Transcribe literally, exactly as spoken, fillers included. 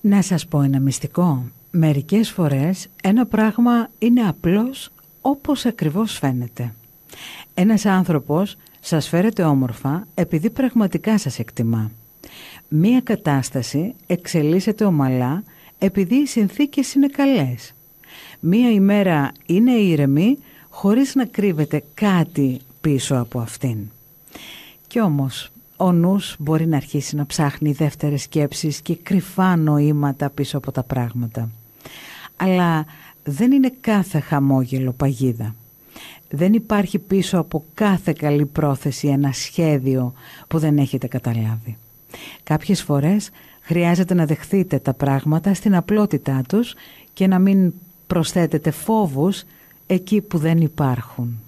Να σας πω ένα μυστικό. Μερικές φορές ένα πράγμα είναι απλώς όπως ακριβώς φαίνεται. Ένας άνθρωπος σας φέρεται όμορφα επειδή πραγματικά σας εκτιμά. Μία κατάσταση εξελίσσεται ομαλά επειδή οι συνθήκες είναι καλές. Μία ημέρα είναι ήρεμη χωρίς να κρύβεται κάτι πίσω από αυτήν. Κι όμως ο νους μπορεί να αρχίσει να ψάχνει δεύτερες σκέψεις και κρυφά νοήματα πίσω από τα πράγματα. Αλλά δεν είναι κάθε χαμόγελο παγίδα. Δεν υπάρχει πίσω από κάθε καλή πρόθεση ένα σχέδιο που δεν έχετε καταλάβει. Κάποιες φορές χρειάζεται να δεχθείτε τα πράγματα στην απλότητά τους και να μην προσθέτετε φόβους εκεί που δεν υπάρχουν.